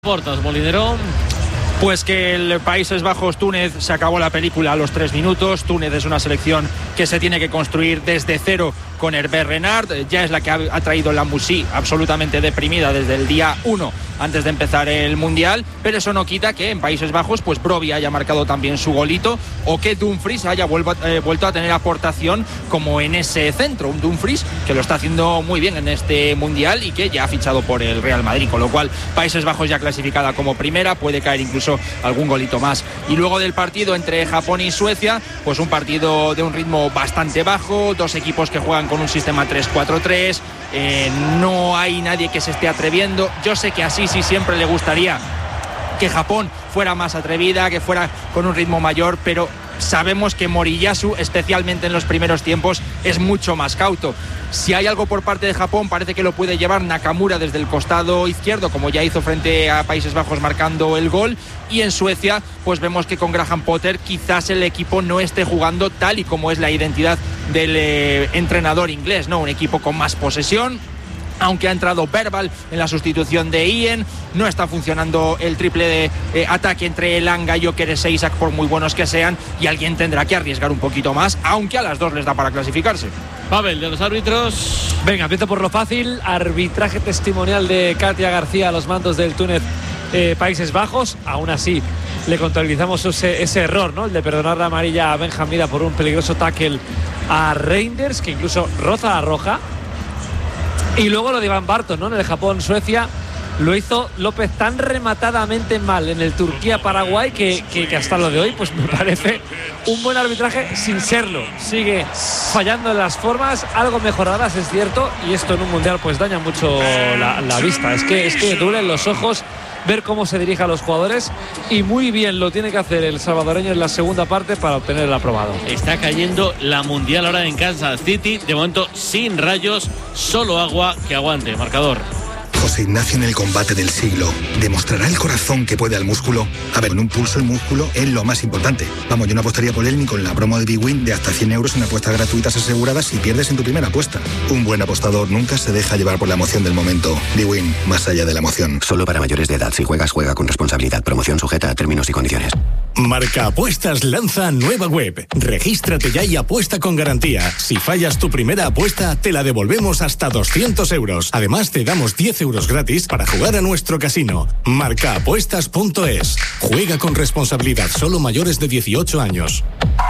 Portas, Molinero. Pues que el Países Bajos-Túnez se acabó la película a los 3 minutos. Túnez es una selección que se tiene que construir desde cero con Hervé Renard. Ya es la que ha traído la Musí absolutamente deprimida desde el día 1 antes de empezar el Mundial. Pero eso no quita que en Países Bajos pues Brobbey haya marcado también su golito o que Dumfries haya vuelto a tener aportación como en ese centro. Un Dumfries que lo está haciendo muy bien en este Mundial y que ya ha fichado por el Real Madrid. Con lo cual Países Bajos ya clasificada como primera, puede caer incluso algún golito más. Y luego del partido entre Japón y Suecia, pues un partido de un ritmo bastante bajo, dos equipos que juegan con un sistema 3-4-3, no hay nadie que se esté atreviendo. Yo sé que a Sisi siempre le gustaría que Japón fuera más atrevida, que fuera con un ritmo mayor, pero sabemos que Moriyasu, especialmente en los primeros tiempos, es mucho más cauto. Si hay algo por parte de Japón, parece que lo puede llevar Nakamura desde el costado izquierdo, como ya hizo frente a Países Bajos marcando el gol. Y en Suecia, pues vemos que con Graham Potter quizás el equipo no esté jugando tal y como es la identidad del entrenador inglés, ¿no? Un equipo con más posesión. Aunque ha entrado Verbal en la sustitución de Ian, no está funcionando el triple de ataque entre Elanga y Gyökeres e Isak, por muy buenos que sean, y alguien tendrá que arriesgar un poquito más, aunque a las dos les da para clasificarse. Pavel, de los árbitros. Venga, empiezo por lo fácil. Arbitraje testimonial de Katia García a los mandos del Túnez Países Bajos. Aún así, le contabilizamos ese error, ¿no? El de perdonar la amarilla a Benjamida por un peligroso tackle a Reinders, que incluso roza la roja. Y luego lo de Van Barton, ¿no? En el Japón-Suecia lo hizo López tan rematadamente mal en el Turquía-Paraguay que hasta lo de hoy pues me parece un buen arbitraje sin serlo. Sigue fallando en las formas, algo mejoradas es cierto, y esto en un mundial pues daña mucho la vista. Es que duelen los ojos ver cómo se dirige a los jugadores, y muy bien lo tiene que hacer el salvadoreño en la segunda parte para obtener el aprobado. Está cayendo la Mundial ahora en Kansas City, de momento sin rayos, solo agua que aguante. Marcador. José Ignacio en el combate del siglo. ¿Demostrará el corazón que puede al músculo? A ver, en un pulso el músculo es lo más importante. Vamos, yo no apostaría por él ni con la promo de BWin de hasta 100 euros en apuestas gratuitas aseguradas si pierdes en tu primera apuesta. Un buen apostador nunca se deja llevar por la emoción del momento. BWin, más allá de la emoción. Solo para mayores de edad. Si juegas, juega con responsabilidad. Promoción sujeta a términos y condiciones. Marca Apuestas lanza nueva web. Regístrate ya y apuesta con garantía. Si fallas tu primera apuesta, te la devolvemos hasta 200 euros. Además, te damos 10 euros gratis para jugar a nuestro casino. Marcaapuestas.es. Juega con responsabilidad. Solo mayores de 18 años.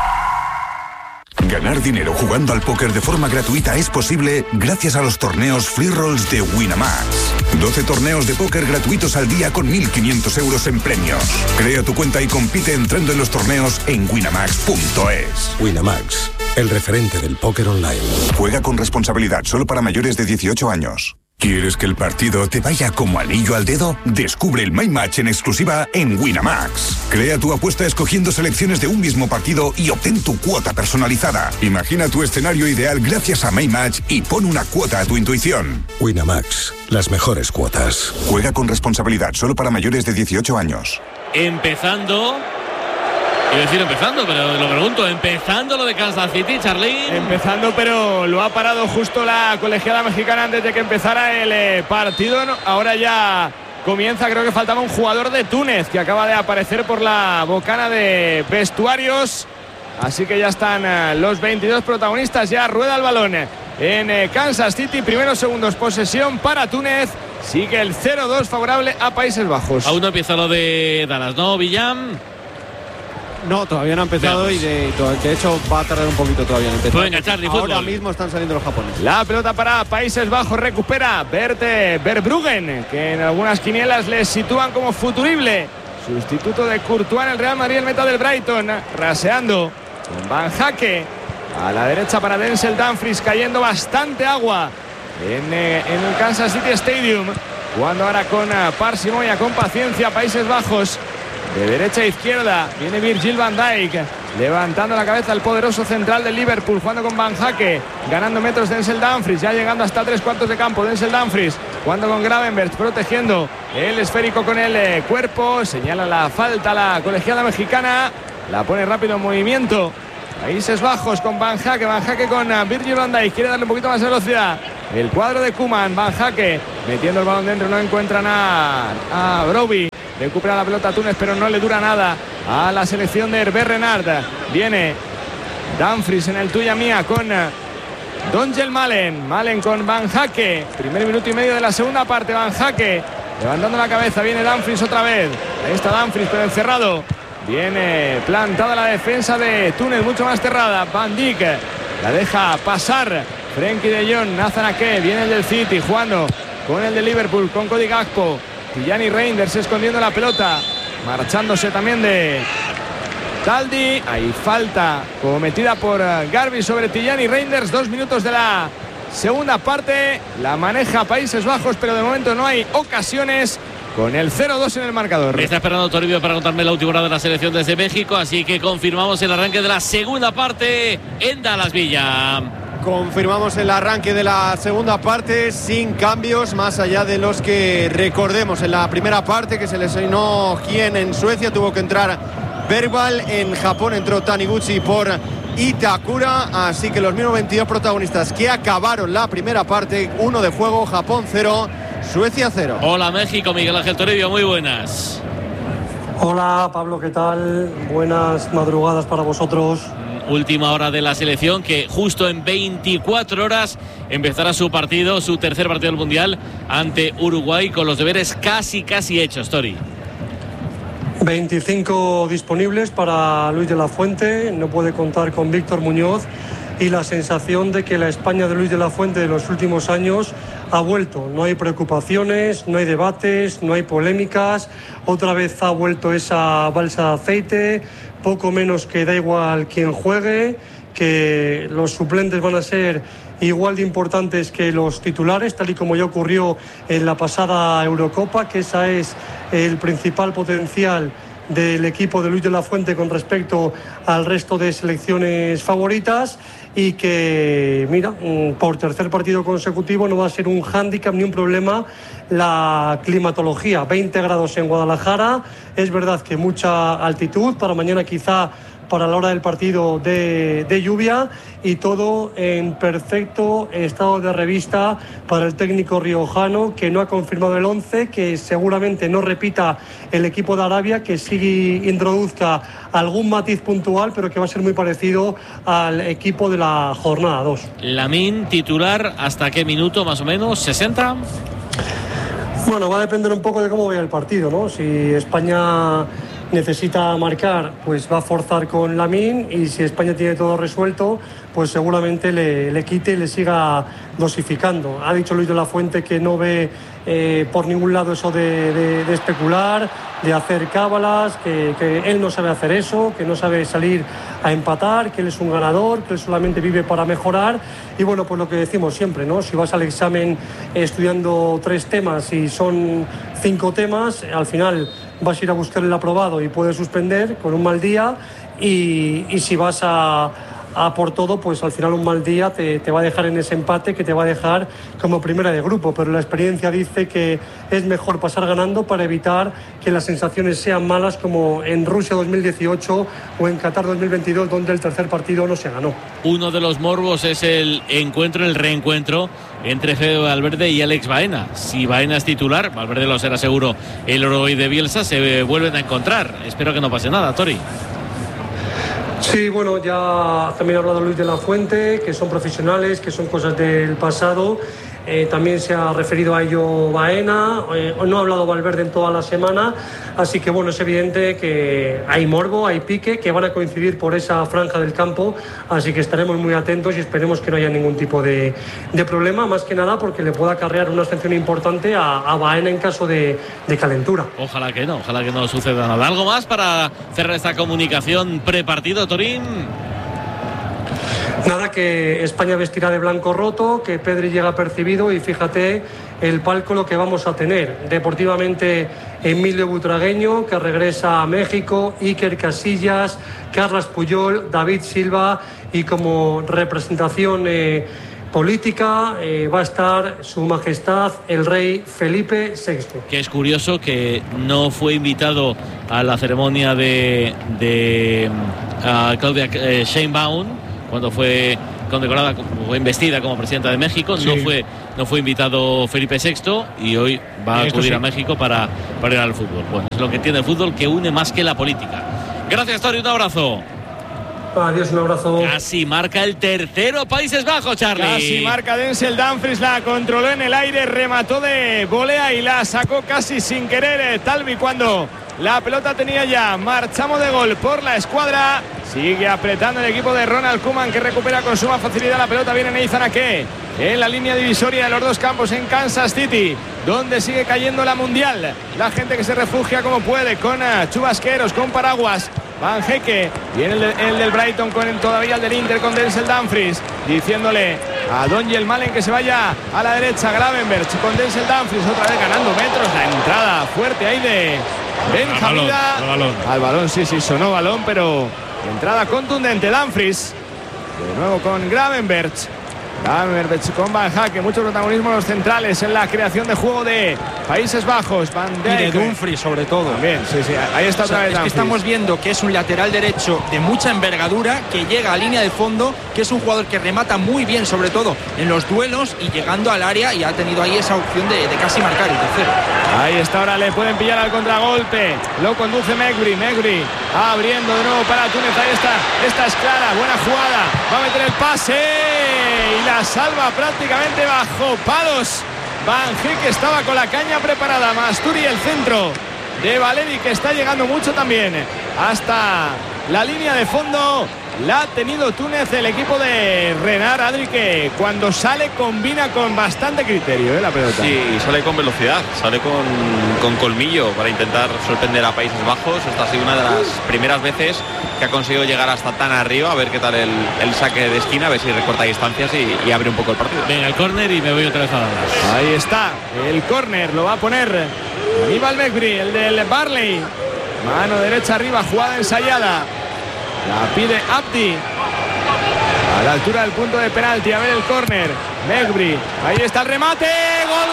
Ganar dinero jugando al póker de forma gratuita es posible gracias a los torneos Free Rolls de Winamax. 12 torneos de póker gratuitos al día con 1.500 euros en premios. Crea tu cuenta y compite entrando en los torneos en winamax.es. Winamax, el referente del póker online. Juega con responsabilidad, solo para mayores de 18 años. ¿Quieres que el partido te vaya como anillo al dedo? Descubre el My Match en exclusiva en Winamax. Crea tu apuesta escogiendo selecciones de un mismo partido y obtén tu cuota personalizada. Imagina tu escenario ideal gracias a My Match y pon una cuota a tu intuición. Winamax, las mejores cuotas. Juega con responsabilidad, solo para mayores de 18 años. Empezando, pero lo pregunto, empezando lo de Kansas City, Charly. Empezando, pero lo ha parado justo la colegiada mexicana antes de que empezara el partido. Ahora ya comienza, creo que faltaba un jugador de Túnez que acaba de aparecer por la bocana de vestuarios. Así que ya están los 22 protagonistas, ya rueda el balón en Kansas City. Primeros segundos, posesión para Túnez. Sigue el 0-2 favorable a Países Bajos. Aún no empieza lo de Dallas, ¿no, Villam? No, todavía no ha empezado. Veamos. Y de hecho va a tardar un poquito todavía en empezar. Puede enganchar, Ahora fútbol. mismo están saliendo los japoneses. La pelota para Países Bajos, recupera Verbruggen, que en algunas quinielas les sitúan como futurible. Sustituto de Courtois en el Real Madrid, el meta del Brighton, raseando con Van Hake. A la derecha para Denzel Dumfries, cayendo bastante agua en el Kansas City Stadium. Jugando ahora con parsimonia, con paciencia, Países Bajos. De derecha a izquierda viene Virgil van Dijk, levantando la cabeza el poderoso central del Liverpool, jugando con Van Hake, ganando metros Denzel Dumfries, ya llegando hasta 3/4 de campo. Denzel Dumfries jugando con Gravenberch, protegiendo el esférico con el cuerpo. Señala la falta la colegiada mexicana, la pone rápido en movimiento. Países Bajos con Van Hake con Virgil van Dijk, quiere darle un poquito más de velocidad el cuadro de Koeman. Van Hake metiendo el balón dentro, no encuentran a Brobbey. Recupera la pelota Túnez, pero no le dura nada a la selección de Herbert Renard. Viene Dumfries en el tuya mía con Donjel Malen. Malen con Van Hake. Primer minuto y medio de la segunda parte. Van Hake levantando la cabeza. Viene Dumfries otra vez. Ahí está Dumfries, pero encerrado. Viene plantada la defensa de Túnez, mucho más cerrada. Van Dijk la deja pasar. Frenkie de Jong, Nathan Ake. Viene el del City jugando con el de Liverpool, con Cody Gakpo. Tijani Reinders escondiendo la pelota. Marchándose también de Taldi. Hay falta cometida por Garbi sobre Tijani Reinders. 2 minutos de la segunda parte. La maneja Países Bajos, pero de momento no hay ocasiones. Con el 0-2 en el marcador. Me está esperando Toribio para contarme la última hora de la selección desde México. Así que confirmamos el arranque de la segunda parte en Dallas Villa. Confirmamos el arranque de la segunda parte sin cambios, más allá de los que recordemos en la primera parte, que se lesionó Hien en Suecia, tuvo que entrar Bergvall. En Japón entró Taniguchi por Itakura. Así que los mismos 22 protagonistas que acabaron la primera parte. 1 de juego, Japón 0, Suecia 0. Hola México, Miguel Ángel Toribio, muy buenas. Hola Pablo, ¿qué tal? Buenas madrugadas para vosotros. Última hora de la selección, que justo en 24 horas empezará su partido, su tercer partido del Mundial ante Uruguay, con los deberes casi hechos, Tori. 25 disponibles para Luis de la Fuente, no puede contar con Víctor Muñoz, y la sensación de que la España de Luis de la Fuente de los últimos años ha vuelto. No hay preocupaciones, no hay debates, no hay polémicas. Otra vez ha vuelto esa balsa de aceite, poco menos que da igual quién juegue, que los suplentes van a ser igual de importantes que los titulares, tal y como ya ocurrió en la pasada Eurocopa, que esa es el principal potencial del equipo de Luis de la Fuente con respecto al resto de selecciones favoritas, y que, mira, por tercer partido consecutivo no va a ser un hándicap ni un problema la climatología. 20 grados en Guadalajara, es verdad que mucha altitud, para mañana quizá para la hora del partido de lluvia, y todo en perfecto estado de revista para el técnico riojano, que no ha confirmado el 11, que seguramente no repita el equipo de Arabia, que sí introduzca algún matiz puntual, pero que va a ser muy parecido al equipo de la jornada 2. Lamine titular, ¿hasta qué minuto más o menos? ¿60? Bueno, va a depender un poco de cómo vaya el partido, ¿no? Si España necesita marcar, pues va a forzar con Lamine, y si España tiene todo resuelto, pues seguramente le quite y le siga dosificando. Ha dicho Luis de la Fuente que no ve por ningún lado eso de especular, de hacer cábalas, que él no sabe hacer eso, que no sabe salir a empatar, que él es un ganador, que él solamente vive para mejorar. Y bueno, pues lo que decimos siempre, ¿no? Si vas al examen estudiando 3 temas y son 5 temas, al final vas a ir a buscar el aprobado y puedes suspender con un mal día, y si vas a por todo, pues al final un mal día te va a dejar en ese empate, que te va a dejar como primera de grupo. Pero la experiencia dice que es mejor pasar ganando para evitar que las sensaciones sean malas, como en Rusia 2018 o en Qatar 2022, donde el tercer partido no se ganó. Uno de los morbos es el reencuentro entre Fede Valverde y Alex Baena. Si Baena es titular, Valverde lo será seguro, el Uruguay de Bielsa, se vuelven a encontrar. Espero que no pase nada, Tori. Sí, bueno, ya también ha hablado Luis de la Fuente, que son profesionales, que son cosas del pasado. También se ha referido a ello Baena, no ha hablado Valverde en toda la semana, así que bueno, es evidente que hay morbo, hay pique, que van a coincidir por esa franja del campo, así que estaremos muy atentos y esperemos que no haya ningún tipo de problema, más que nada porque le pueda acarrear una sanción importante a Baena en caso de calentura. Ojalá que no suceda nada. ¿Algo más para cerrar esta comunicación prepartido, Torín? Nada, que España vestirá de blanco roto, que Pedri llega percibido, y fíjate el palco lo que vamos a tener. Deportivamente, Emilio Butragueño, que regresa a México, Iker Casillas, Carles Puyol, David Silva, y como representación política va a estar Su Majestad el Rey Felipe VI. Que es curioso que no fue invitado a la ceremonia de Claudia Sheinbaum, cuando fue condecorada, fue investida como presidenta de México, sí. No fue no fue invitado Felipe VI y hoy va a acudir a México para ir al fútbol. Bueno, es lo que tiene el fútbol, que une más que la política. Gracias, Tori, un abrazo. Adiós, un abrazo. Casi marca el tercero Países Bajos, Charlie. Casi marca Denzel Dumfries, la controló en el aire, remató de volea y la sacó casi sin querer Talvi cuando la pelota tenía ya marchamo de gol por la escuadra. Sigue apretando el equipo de Ronald Koeman, que recupera con suma facilidad la pelota. Viene Nathan Ake en la línea divisoria de los dos campos en Kansas City, donde sigue cayendo la Mundial. La gente que se refugia como puede, con chubasqueros, con paraguas. Van Hecke, viene el del Brighton con todavía el del Inter con Denzel Dumfries, diciéndole a Donjel Malen que se vaya a la derecha. Gravenberch con Denzel Dumfries, otra vez ganando metros. La entrada fuerte ahí de Benjamín. Al balón, sí, sonó balón, pero entrada contundente. Dumfries, de nuevo con Gravenberch. Gravenberch con Van Hecke, mucho protagonismo en los centrales en la creación de juego de Países Bajos. Van Dijk, y de Dumfries sobre todo. También, sí, ahí está otra vez. Es que estamos viendo que es un lateral derecho de mucha envergadura, que llega a línea de fondo, que es un jugador que remata muy bien, sobre todo en los duelos y llegando al área, y ha tenido ahí esa opción de casi marcar el tercero. Ahí está, ahora le pueden pillar al contragolpe, lo conduce Mejbri abriendo de nuevo para Túnez. Ahí está, esta es clara, buena jugada, va a meter el pase y la salva prácticamente bajo palos. Van Hecke estaba con la caña preparada. Masturi, el centro de Valeri, que está llegando mucho también hasta la línea de fondo. La ha tenido Túnez, el equipo de Renard. Adri, que cuando sale combina con bastante criterio la pelota. Sí, sale con velocidad, sale con colmillo para intentar sorprender a Países Bajos. Esta ha sido una de las primeras veces que ha conseguido llegar hasta tan arriba. A ver qué tal el saque de esquina, a ver si recorta distancias y abre un poco el partido. Venga, el córner y me voy otra vez a Dallas. Ahí está, el córner lo va a poner Aníbal Mejbri, el del Barley. Mano derecha arriba, jugada ensayada. La pide Abdi a la altura del punto de penalti. A ver el córner. Mejbri, ahí está el remate. Gol.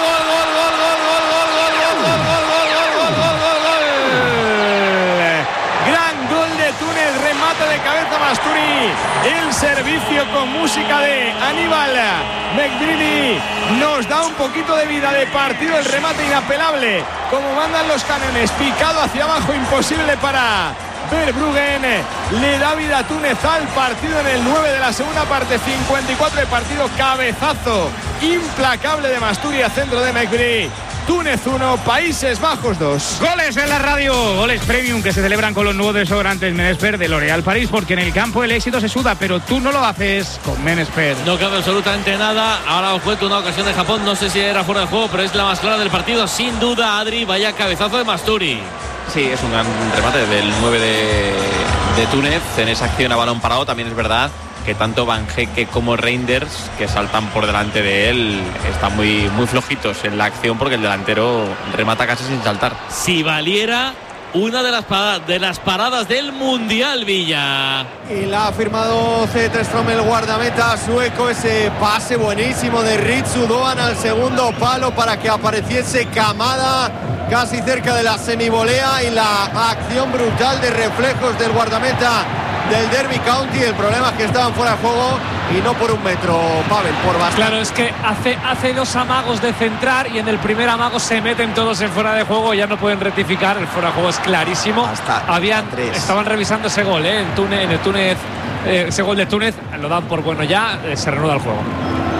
Gran gol de Túnez, remate de cabeza Masturi. El servicio con música de Aníbal Mejbri nos da un poquito de vida de partido. El remate inapelable, como mandan los cánones, picado hacia abajo, imposible para Verbruggen. Le da vida a Túnez al partido en el 9 de la segunda parte. 54 de partido, cabezazo implacable de Masturi a centro de Mejbri. Túnez 1, Países Bajos 2. Goles en la radio, goles premium que se celebran con los nuevos desodorantes Menesper de L'Oréal París, porque en el campo el éxito se suda, pero tú no lo haces con Menesper. No cabe absolutamente nada. Ahora os cuento una ocasión de Japón, no sé si era fuera de juego, pero es la más clara del partido, sin duda. Adri, vaya cabezazo de Masturi. Sí, es un gran remate del 9 de Túnez en esa acción a balón parado. También es verdad que tanto Van Hecke como Reinders, que saltan por delante de él, están muy flojitos en la acción, porque el delantero remata casi sin saltar. Si valiera una de las paradas del Mundial, Villa. Y la ha firmado Zetterström, el guardameta sueco. Ese pase buenísimo de Ritsu Doan al segundo palo para que apareciese Kamada casi cerca de la semivolea, y la acción brutal de reflejos del guardameta del Derby County. El problema es que estaban fuera de juego y no por un metro, Pavel, por bastante. Claro, es que hace dos amagos de centrar y en el primer amago se meten todos en fuera de juego, ya no pueden rectificar. El fuera de juego es clarísimo. Estaban revisando ese gol, en el Túnez, ese gol de Túnez lo dan por bueno ya, se reanuda el juego.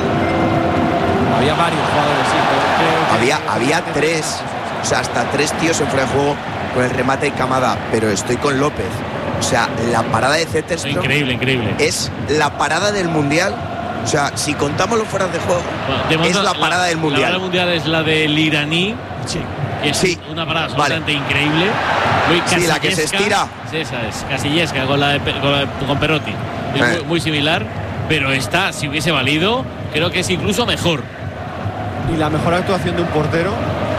Había varios jugadores, sí. Había tres, o sea, hasta tres tíos en fuera de juego con el remate de Kamada, pero estoy con López. O sea, la parada de Zetterström increíble. Es la parada del Mundial. O sea, si contamos los fueras de juego, es la parada del Mundial. La parada del Mundial es la del iraní. Sí. Una parada absolutamente increíble. Sí, la que se estira. Sí, esa es, Casillesca con Perotti. Es muy similar, pero esta, si hubiese valido, creo que es incluso mejor. ¿Y la mejor actuación de un portero?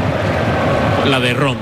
La de Rom.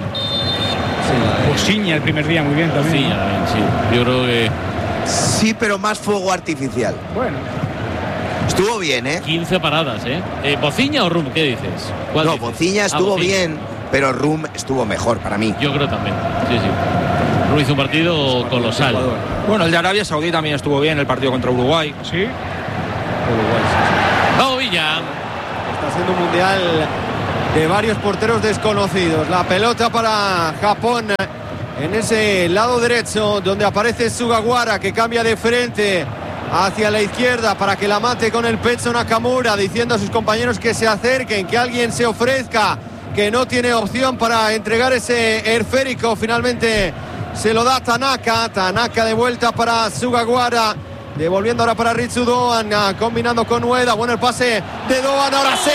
Bosiña el primer día muy bien también. Sí, yo creo que sí, pero más fuego artificial. Bueno, estuvo bien, 15 paradas, ¿Bociña o Rum? ¿Qué dices? No, Bociña estuvo bien, pero Rum estuvo mejor para mí. Yo creo también. Sí. Rum hizo un partido colosal. Bueno, el de Arabia Saudí también estuvo bien, el partido contra Uruguay. Sí. Vamos, Villa. Está siendo un mundial de varios porteros desconocidos. La pelota para Japón en ese lado derecho, donde aparece Sugawara, que cambia de frente hacia la izquierda para que la mate con el pecho Nakamura, diciendo a sus compañeros que se acerquen, que alguien se ofrezca, que no tiene opción para entregar ese esférico. Finalmente se lo da Tanaka de vuelta para Sugawara, devolviendo ahora para Ritsu Doan, combinando con Ueda. Bueno, el pase de Doan, ahora sí.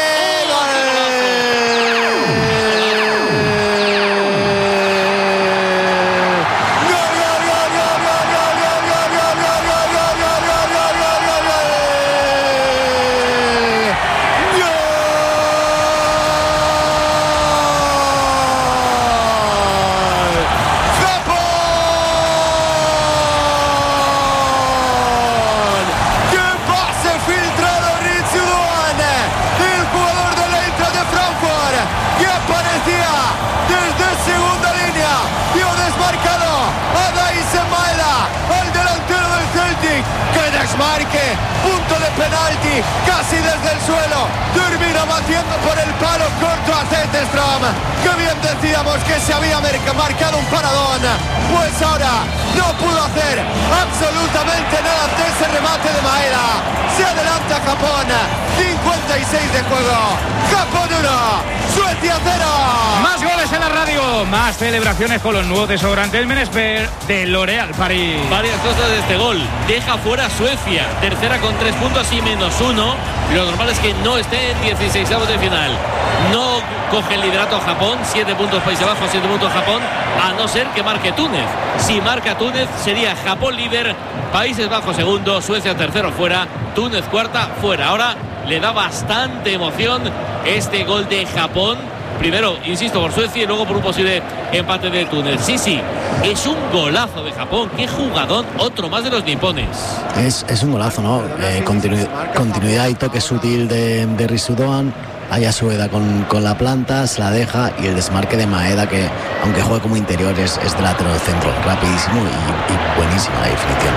Marque, punto de penalti, casi desde el suelo, termina batiendo por el palo corto a Zetterström. Que bien decíamos que se había marcado un paradón, pues ahora no pudo hacer absolutamente nada ante ese remate de Maeda. Se adelanta Japón, 56 de juego, Japón 1, Suecia 0. Más goles en la radio, más celebraciones con los nuevos desodorante el Menesper de L'Oréal Paris. Varias cosas de este gol. Deja fuera a Suecia, tercera con 3 puntos y -1. Lo normal es que no esté en 16avos de final. No coge el liderato Japón, 7 puntos Países Bajos, 7 puntos Japón, a no ser que marque Túnez. Si marca Túnez sería Japón líder, Países Bajos segundo, Suecia tercero fuera, Túnez cuarta fuera. Ahora le da bastante emoción este gol de Japón. Primero, insisto, por Suecia y luego por un posible empate de Túnez. Sí, es un golazo de Japón. Qué jugadón, otro más de los nipones. Es un golazo, ¿no? Continuidad y toque sutil de Ritsu Doan. Allá Sueda con la planta, se la deja, y el desmarque de Maeda, que aunque juegue como interior es delantero del centro, rapidísimo y buenísima la definición.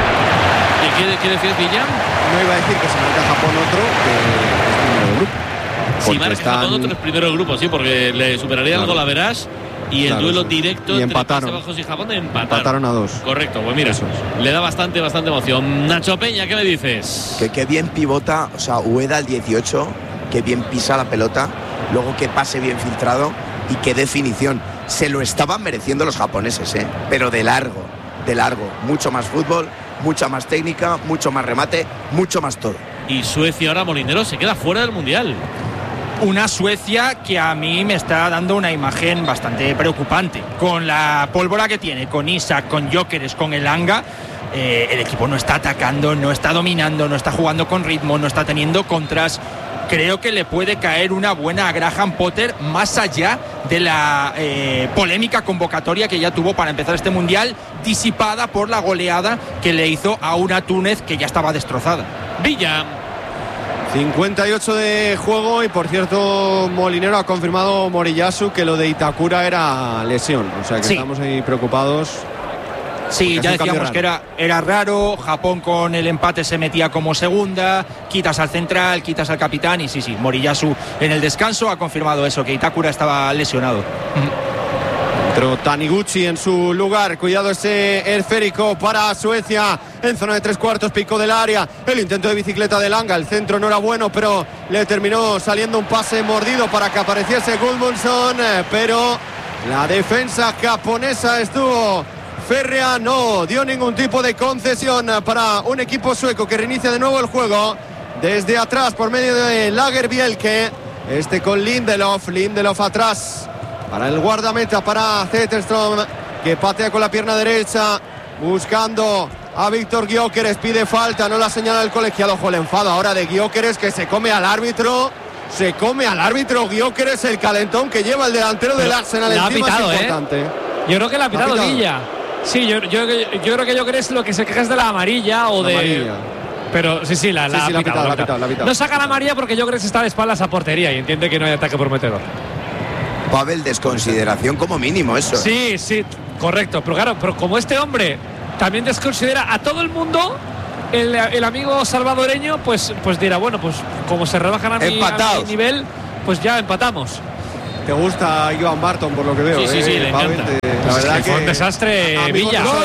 ¿Y qué decías, Villan? No iba a decir que se marca Japón otro, que es primero de grupo. Si marca Japón otro es primero del grupo, sí, porque le superaría el golaveras y el duelo directo y entre Países Bajos y Japón empataron a 2. Correcto, pues mira, le da bastante emoción. Nacho Peña, ¿qué me dices? Que bien pivota, o sea, Ueda al 18, que bien pisa la pelota, luego que pase bien filtrado y qué definición. Se lo estaban mereciendo los japoneses, pero de largo, mucho más fútbol, mucha más técnica, mucho más remate, mucho más todo. Y Suecia ahora, Molinero, se queda fuera del Mundial. Una Suecia que a mí me está dando una imagen bastante preocupante. Con la pólvora que tiene, con Isak, con Gyökeres, con Elanga, el equipo no está atacando, no está dominando, no está jugando con ritmo, no está teniendo contras. Creo que le puede caer una buena a Graham Potter, más allá de la polémica convocatoria que ya tuvo para empezar este Mundial, disipada por la goleada que le hizo a una Túnez que ya estaba destrozada. Villa. 58 de juego y, por cierto, Molinero ha confirmado Moriyasu que lo de Itakura era lesión, o sea que estamos ahí preocupados. Sí, ya decíamos que era raro. Japón con el empate se metía como segunda, quitas al central, quitas al capitán y sí, Moriyasu en el descanso ha confirmado eso, que Itakura estaba lesionado. Entró Taniguchi en su lugar. Cuidado ese esférico para Suecia en zona de 3/4, pico del área. El intento de bicicleta de Langa, el centro no era bueno, pero le terminó saliendo un pase mordido para que apareciese Gudmundsson, pero la defensa japonesa estuvo férrea, no dio ningún tipo de concesión para un equipo sueco que reinicia de nuevo el juego desde atrás por medio de Lagerbielke. Con Lindelof atrás para el guardameta, para Zetterström, que patea con la pierna derecha buscando a Víctor Gyökeres. Pide falta, no la señala el colegiado. Ojo el enfado ahora de Gyökeres, que se come al árbitro. Gyökeres, el calentón que lleva el delantero del Arsenal encima es importante. Yo creo que la ha pitado Guilla. Sí, yo creo que Gyökeres lo que se queja es de la amarilla o de amarilla. Pero sí, la ha pitado. No saca la amarilla porque Gyökeres está de espaldas a portería y entiende que no hay ataque prometedor. Pavel, desconsideración como mínimo eso. Sí, correcto. Pero claro, pero como este hombre también desconsidera a todo el mundo, el amigo salvadoreño pues dirá, bueno, pues como se rebajan a mi nivel, pues ya empatamos. Te gusta Joan Barton por lo que veo. Sí, le encanta. La verdad que fue un desastre, Villa. Gol.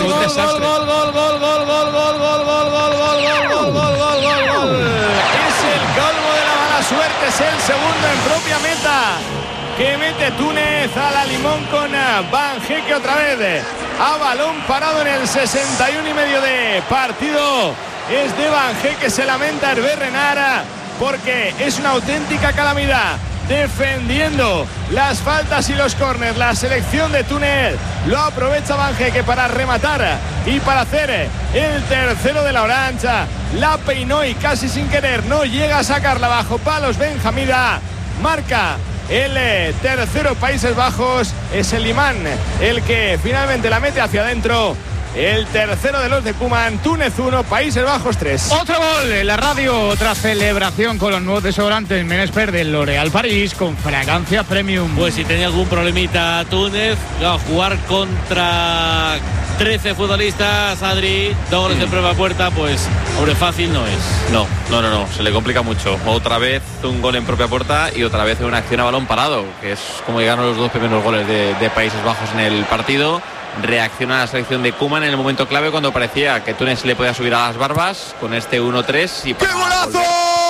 Es el colmo de la mala suerte, es el segundo en propia meta que mete Túnez a la limón con Banjeque otra vez. A balón parado en el 61 y medio de partido. Es de Banjeque, se lamenta Hervé Renard porque es una auténtica calamidad. Defendiendo las faltas y los córners, la selección de Túnez lo aprovecha Banjeque para rematar y para hacer el tercero de la Orange. La peinó y casi sin querer no llega a sacarla bajo palos. Benjamida marca el tercero. Países Bajos, es el Imán el que finalmente la mete hacia adentro. El tercero de los de Koeman. Túnez 1, Países Bajos 3. Otro gol en la radio, otra celebración con los nuevos desodorantes Menespert del L'Oréal París con fragancia premium. Pues si tenía algún problemita Túnez, a jugar contra 13 futbolistas, Adri, 2 goles de prueba a puerta, pues hombre, fácil no es. No, se le complica mucho. Otra vez un gol en propia puerta y otra vez una acción a balón parado, que es como llegaron los 2 primeros goles de Países Bajos en el partido. Reacciona la selección de Koeman en el momento clave cuando parecía que Túnez le podía subir a las barbas con este 1-3 y ¡qué golazo!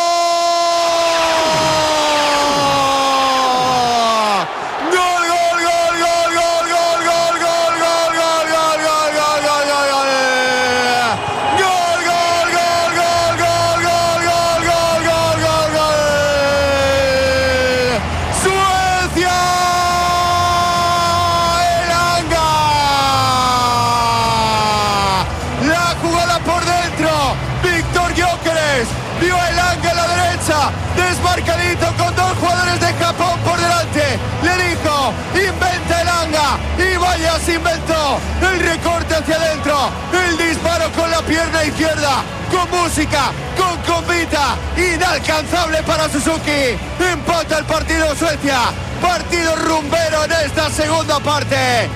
Desmarcadito con 2 jugadores de Japón por delante. Le dijo, inventa el Anga. Y vaya, se inventó el recorte hacia adentro. El disparo con la pierna izquierda. Con música, con convita. Inalcanzable para Suzuki. Empata el partido Suecia. Partido rumbero en esta segunda parte.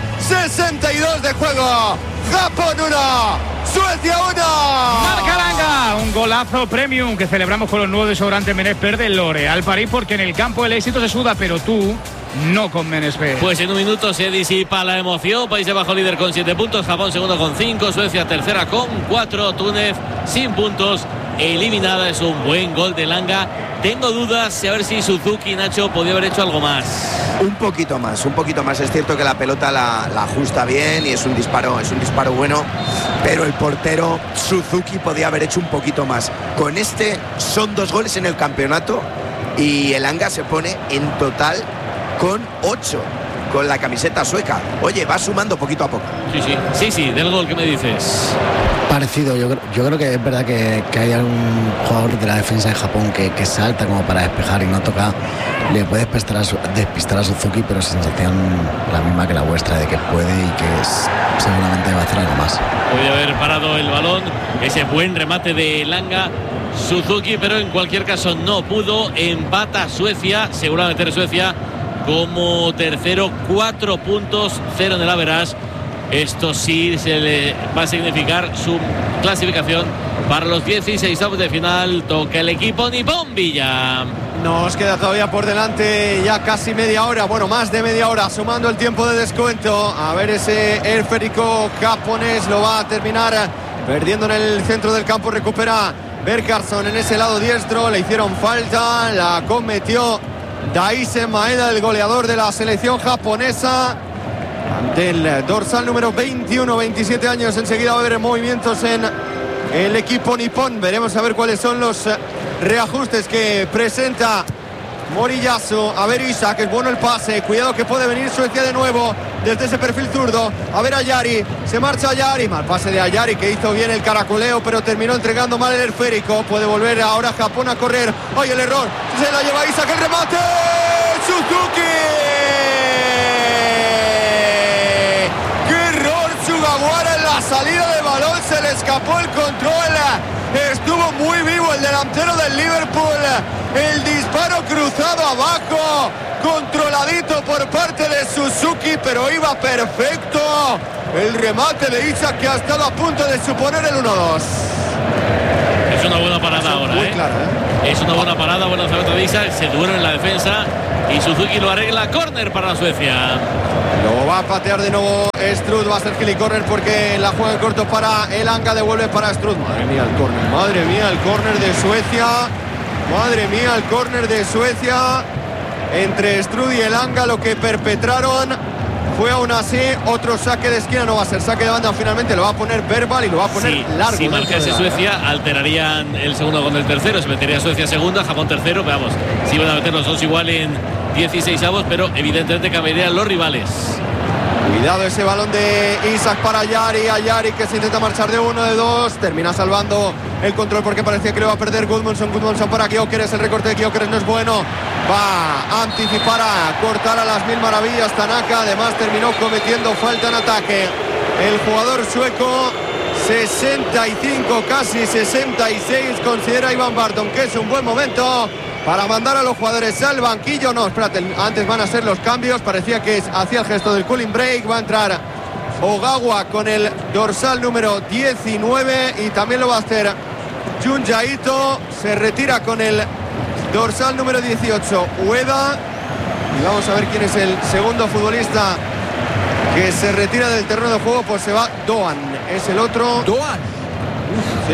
62 de juego. Japón 1, Suecia 1. Marca Langa, un golazo premium que celebramos con los nuevos desodorantes Menespert del L'Oréal París, porque en el campo el éxito se suda, pero tú no con Menespert. Pues en un minuto se disipa la emoción. Países Bajos líder con 7 puntos, Japón segundo con 5, Suecia tercera con 4, Túnez sin puntos, eliminada. Es un buen gol de Langa. Tengo dudas a ver si Suzuki, Nacho, podía haber hecho algo más. Un poquito más. Es cierto que la pelota la ajusta bien y es un disparo bueno, pero el portero Suzuki podía haber hecho un poquito más. Con este son 2 goles en el campeonato y el Anga se pone en total con 8 con la camiseta sueca. Oye, va sumando poquito a poco. Sí, del gol, ¿qué me dices? Parecido, yo creo que es verdad que hay algún jugador de la defensa de Japón que salta como para despejar y no toca. Le puede despistar a Suzuki, pero sensación la misma que la vuestra, de que puede y que seguramente va a hacer algo más. Puede haber parado el balón, ese buen remate de Langa. Suzuki, pero en cualquier caso no pudo. Empata Suecia, seguramente Suecia como tercero, 4 puntos, 0 en el average. Esto sí se le va a significar su clasificación para los 16avos de final. Toca el equipo nipón, Villa. Nos queda todavía por delante ya casi media hora, bueno, más de media hora, sumando el tiempo de descuento. A ver, ese esférico japonés lo va a terminar perdiendo en el centro del campo. Recupera Berkarsson en ese lado diestro. Le hicieron falta, la cometió Daisen Maeda, el goleador de la selección japonesa, ante el dorsal número 21, 27 años. Enseguida va a haber movimientos en el equipo nipón. Veremos a ver cuáles son los reajustes que presenta Moriyasu. A ver, Isaac, es bueno el pase, cuidado que puede venir Suecia de nuevo desde ese perfil zurdo. A ver, Ayari, se marcha Ayari, mal pase de Ayari, que hizo bien el caracoleo pero terminó entregando mal el esférico. Puede volver ahora Japón a correr. ¡Ay, el error! Se la lleva Isaac, el remate. Suzuki. ¡Qué error! Sugawara en la salida de balón, se le escapó el control. Estuvo muy vivo el delantero del Liverpool. El disparo cruzado abajo, controladito por parte de Suzuki, pero iba perfecto. El remate de Isaac, que ha estado a punto de suponer el 1-2. una buena parada ahora, muy clara, Es una buena parada, buena lanzamiento de Isak, se duerme en la defensa y Suzuki lo arregla. Córner para Suecia. Lo va a patear de nuevo Strud, va a ser Gili córner porque la juega en corto para Elanga, devuelve para Strud. Madre mía el córner, madre mía el córner de Suecia. Madre mía el córner de Suecia. Entre Strud y Elanga lo que perpetraron fue aún así otro saque de esquina. No va a ser saque de banda, finalmente lo va a poner Verbal y lo va a poner largo. Si marcase Suecia, alterarían el segundo con el tercero. Se metería Suecia segunda, Japón tercero. Pero vamos, si iban a meter los dos igual en 16avos, pero evidentemente cambiarían los rivales. Cuidado ese balón de Isak para Yari. A Yari que se intenta marchar de uno, de dos. Termina salvando el control porque parecía que lo iba a perder Gudmundsson. Gudmundsson para Gyökeres. El recorte de Gyökeres no es bueno. Va a anticipar, a cortar a las mil maravillas Tanaka. Además terminó cometiendo falta en ataque el jugador sueco. 65, casi 66 considera Ivan Barton que es un buen momento para mandar a los jugadores al banquillo. No, espérate, antes van a ser los cambios. Parecía que hacía el gesto del cooling break. Va a entrar Ogawa con el dorsal número 19 y también lo va a hacer Junja Ito. Se retira con el dorsal número 18 Ueda. Y vamos a ver quién es el segundo futbolista que se retira del terreno de juego. Pues se va Doan, es el otro. Doan. Sí.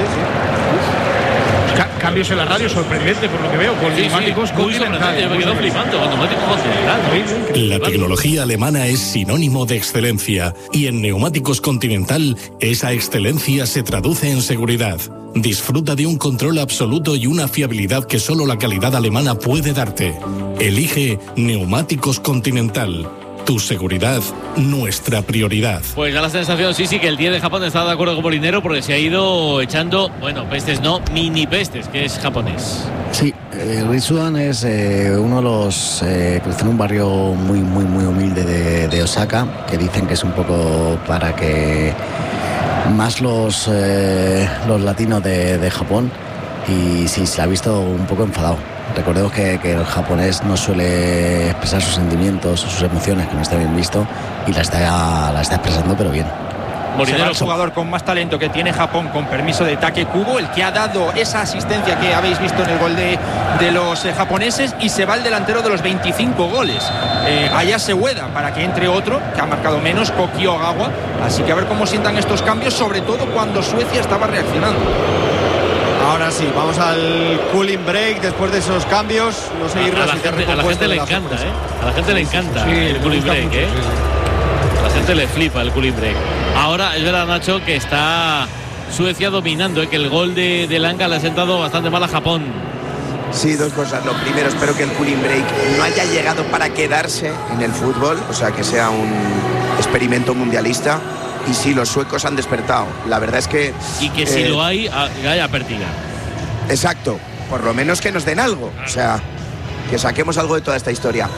Cambios en la radio, sorprendente por lo que veo, con neumáticos continentales. Yo me quedo flipando con neumáticos continentales. La tecnología alemana es sinónimo de excelencia y en Neumáticos Continental esa excelencia se traduce en seguridad. Disfruta de un control absoluto y una fiabilidad que solo la calidad alemana puede darte. Elige Neumáticos Continental. Tu seguridad, nuestra prioridad. Pues da la sensación, sí, que el 10 de Japón está de acuerdo con Molinero porque se ha ido echando, pestes no, mini pestes, que es japonés. Sí, Risudan es uno de los creció en un barrio muy humilde de Osaka, que dicen que es un poco para que más los latinos de Japón, y sí, se ha visto un poco enfadado. Recordemos que el japonés no suele expresar sus sentimientos, sus emociones, que no está bien visto, y la está expresando, pero bien. Será el jugador con más talento que tiene Japón, con permiso de Take Kubo, el que ha dado esa asistencia que habéis visto en el gol de los japoneses, y se va el delantero de los 25 goles. Ayase Ueda, para que entre otro, que ha marcado menos, Koki Ogawa. Así que a ver cómo sientan estos cambios, sobre todo cuando Suecia estaba reaccionando. Ahora sí, vamos al cooling break después de esos cambios. No sé, a la gente le encanta, A la gente le encanta el cooling break, mucho, A la gente le flipa el cooling break. Ahora es verdad, Nacho, que está Suecia dominando, que el gol de Elanga le ha sentado bastante mal a Japón. Sí, dos cosas. Lo primero, espero que el cooling break no haya llegado para quedarse en el fútbol, o sea, que sea un experimento mundialista. Y sí, los suecos han despertado. La verdad es que... Y que si lo hay, haya pértiga. Exacto. Por lo menos que nos den algo. O sea, que saquemos algo de toda esta historia.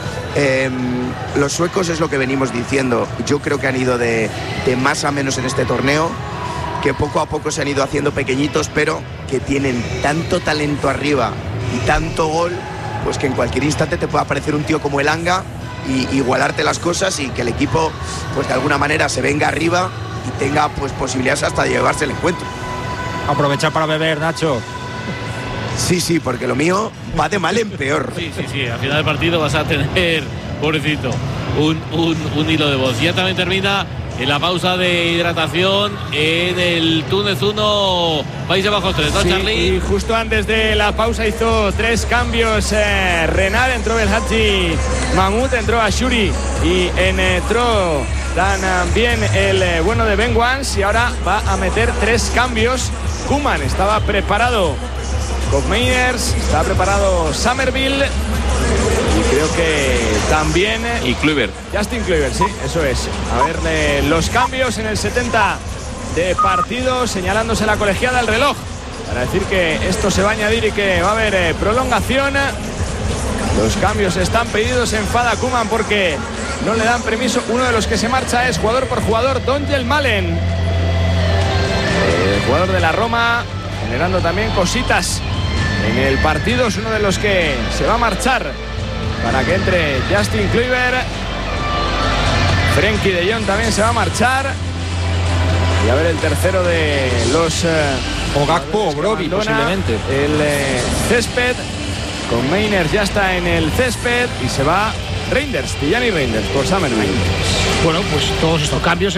Los suecos es lo que venimos diciendo. Yo creo que han ido de más a menos en este torneo, que poco a poco se han ido haciendo pequeñitos, pero que tienen tanto talento arriba y tanto gol, pues que en cualquier instante te puede aparecer un tío como Elanga y igualarte las cosas, y que el equipo pues de alguna manera se venga arriba y tenga pues posibilidades hasta de llevarse el encuentro. Aprovechar para beber, Nacho. Sí, porque lo mío va de mal en peor. Sí, al final del partido vas a tener, pobrecito, un hilo de voz. Ya también termina en la pausa de hidratación en el Túnez 1, Países Bajos 3, ¿no, Charlie? Y justo antes de la pausa hizo 3 cambios Renard, entró Belhadji Mahmoud, entró Ashuri y entró también el bueno de Ben Wans, y ahora va a meter 3 cambios. Koeman estaba preparado, Koopmeiners, estaba preparado Somerville, y creo que también... Y Kluivert. Justin Kluivert, sí, eso es. A ver, los cambios en el 70 de partido, señalándose la colegiada el reloj, para decir que esto se va a añadir y que va a haber prolongación. Los cambios están pedidos, se enfada Koeman porque no le dan permiso. Uno de los que se marcha es jugador por jugador, Dongel Malen, el jugador de la Roma, generando también cositas en el partido. Es uno de los que se va a marchar para que entre Justin Kluivert. Frenkie de Jong también se va a marchar. Y a ver el tercero de los O Gakpo o Brobbey, posiblemente. El césped, con Meiners ya está en el césped y se va Reinders, Tijani Reinders por Summerville. Bueno, pues todos estos cambios